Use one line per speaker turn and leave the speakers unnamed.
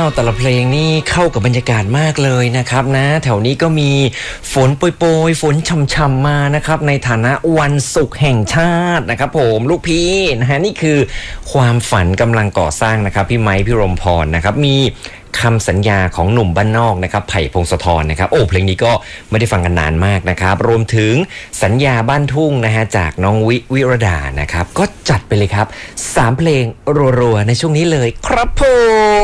แต่ละเพลงนี่เข้ากับบรรยากาศมากเลยนะครับนะแถวนี้ก็มีฝนโปรยๆฝนช่ำๆมานะครับในฐานะวันศุกร์แห่งชาตินะครับผมลูกพี่นะฮะนี่คือความฝันกำลังก่อสร้างนะครับพี่ไมค์พี่รมพรนะครับมีคำสัญญาของหนุ่มบ้านนอกนะครับไผ่พงศธรนะครับโอ้เพลงนี้ก็ไม่ได้ฟังกันนานมากนะครับรวมถึงสัญญาบ้านทุ่งนะฮะจากน้องวิรดานะครับก็จัดไปเลยครับ3เพลงรัวๆในช่วงนี้เลยครับผม